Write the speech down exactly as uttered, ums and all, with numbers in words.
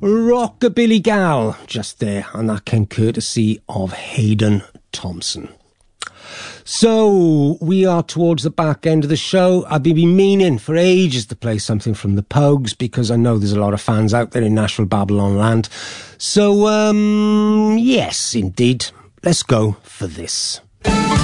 Rockabilly Gal, just there, and that came courtesy of Hayden Thompson. So, we are towards the back end of the show. I've been meaning for ages to play something from the Pogues, because I know there's a lot of fans out there in Nashville, Babylon land. So, um, yes, indeed. Let's go for this.